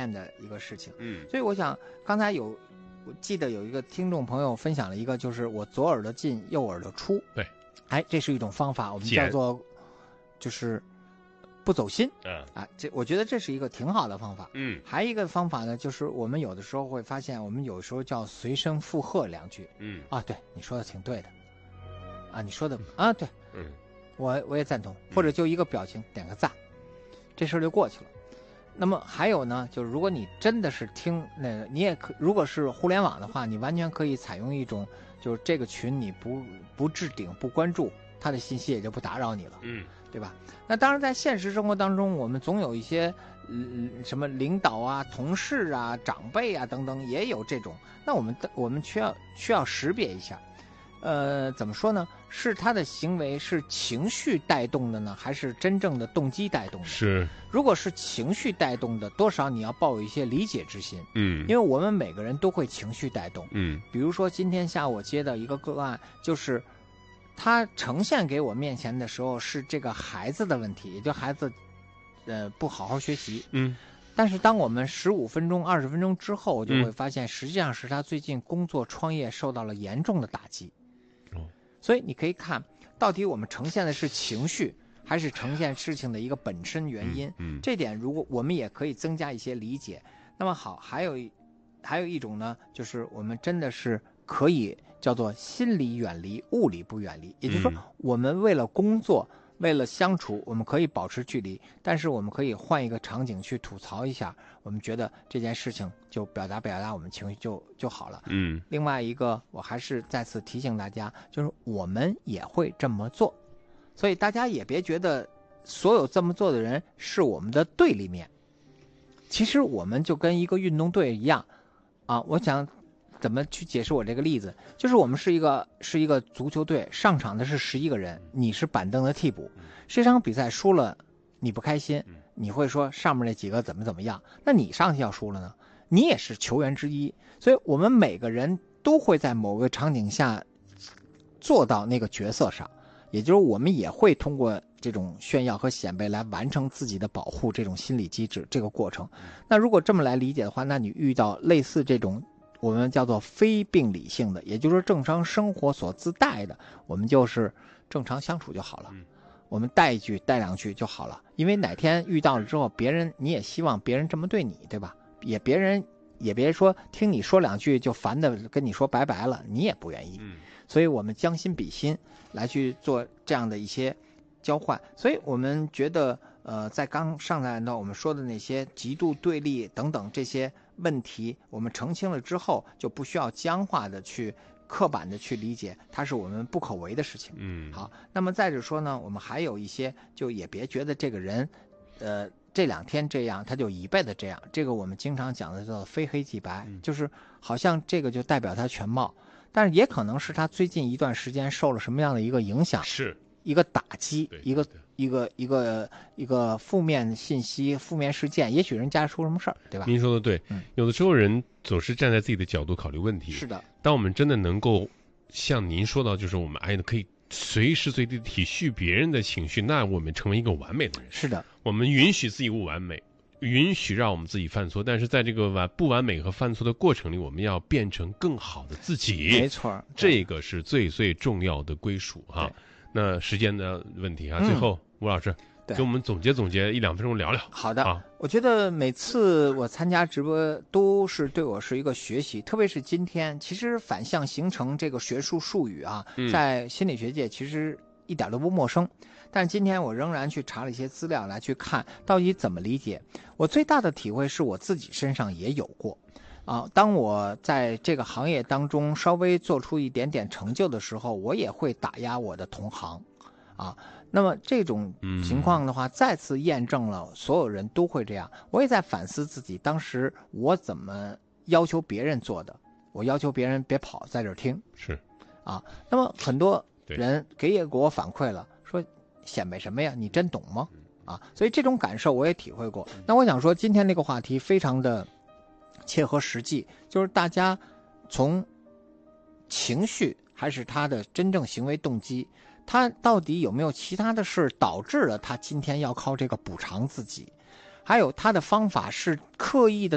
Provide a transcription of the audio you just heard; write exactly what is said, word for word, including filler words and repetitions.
面的一个事情。 嗯， 所以我想刚才有我记得有一个听众朋友分享了一个，就是我左耳朵进右耳朵出。 对， 哎，这是一种方法，我们叫做就是不走心。 嗯啊，这我觉得这是一个挺好的方法。 嗯， 还有一个方法呢，就是我们有的时候会发现，我们有时候叫随声附和两句。 嗯啊，对，你说的挺对的。啊，你说的啊，对， 嗯， 我我也赞同，或者就一个表情点个赞，这事儿就过去了。那么还有呢，就是如果你真的是听那个，你也可，如果是互联网的话，你完全可以采用一种，就是这个群你不不置顶不关注，他的信息也就不打扰你了， 嗯， 对吧？那当然，在现实生活当中，我们总有一些嗯什么领导啊、同事啊、长辈啊等等，也有这种。那我们我们需要需要识别一下。呃，怎么说呢？是他的行为是情绪带动的呢，还是真正的动机带动的？ 是， 如果是情绪带动的，多少你要抱有一些理解之心。 嗯， 因为我们每个人都会情绪带动。 嗯， 比如说今天下午我接到一个个案，就是他呈现给我面前的时候是这个孩子的问题，也就孩子呃不好好学习。 嗯。 但是当我们十五分钟、二十分钟之后，我就会发现，实际上是他最近工作创业受到了严重的打击。所以你可以看到底我们呈现的是情绪，还是呈现事情的一个本身原因。 嗯，嗯这点如果我们也可以增加一些理解。那么好，还有还有一种呢，就是我们真的是可以叫做心理远离，物理不远离。也就是说，我们为了工作，为了相处，我们可以保持距离，但是我们可以换一个场景去吐槽一下，我们觉得这件事情就表达表达我们情绪就就好了。 嗯， 另外一个，我还是再次提醒大家，就是我们也会这么做，所以大家也别觉得所有这么做的人是我们的对立面。其实我们就跟一个运动队一样啊，我想怎么去解释我这个例子，就是我们是一个是一个足球队，上场的是十一个人，你是板凳的替补，这场比赛输了你不开心，你会说上面那几个怎么怎么样，那你上去要输了呢，你也是球员之一。所以我们每个人都会在某个场景下做到那个角色上，也就是我们也会通过这种炫耀和显摆来完成自己的保护这种心理机制这个过程。那如果这么来理解的话，那你遇到类似这种我们叫做非病理性的，也就是正常生活所自带的，我们就是正常相处就好了，我们带一句带两句就好了。因为哪天遇到了之后，别人你也希望别人这么对你，对吧？也别人也别说听你说两句就烦的跟你说拜拜了，你也不愿意。所以我们将心比心来去做这样的一些交换。所以我们觉得呃，在刚上来呢我们说的那些极度对立等等这些问题，我们澄清了之后，就不需要僵化的去刻板的去理解，它是我们不可为的事情。 嗯， 好，那么再者说呢，我们还有一些，就也别觉得这个人，呃，这两天这样，他就一辈子这样。这个我们经常讲的叫做非黑即白， 嗯、 就是好像这个就代表他全貌，但是也可能是他最近一段时间受了什么样的一个影响， 是一个打击，一个一个一个一个负面信息、负面事件，也许人家出什么事儿，对吧？ 您说的对， 嗯， 有的时候人总是站在自己的角度考虑问题。 是的， 当我们真的能够像您说到，就是我们哎可以随时随地体恤别人的情绪，那我们成为一个完美的人。 是的， 我们允许自己不完美，允许让我们自己犯错，但是在这个完不完美和犯错的过程里，我们要变成更好的自己。 没错， 这个是最最重要的归属哈。那时间的问题啊，最后、嗯、吴老师给我们总结总结一两分钟聊聊。 好的、 啊、 我觉得每次我参加直播都是对我是一个学习，特别是今天，其实反向形成这个学术术语啊，在心理学界其实一点都不陌生，但是今天我仍然去查了一些资料来去看到底怎么理解。我最大的体会是我自己身上也有过啊，当我在这个行业当中稍微做出一点点成就的时候，我也会打压我的同行啊。那么这种情况的话、嗯、再次验证了所有人都会这样。我也在反思自己当时我怎么要求别人做的，我要求别人别跑在这儿听， 是啊。那么很多人给也给我反馈了，说显摆什么呀，你真懂吗？啊，所以这种感受我也体会过。那我想说今天这个话题非常的切合实际，就是大家从情绪还是他的真正行为动机，他到底有没有其他的事导致了他今天要靠这个补偿自己，还有他的方法是刻意的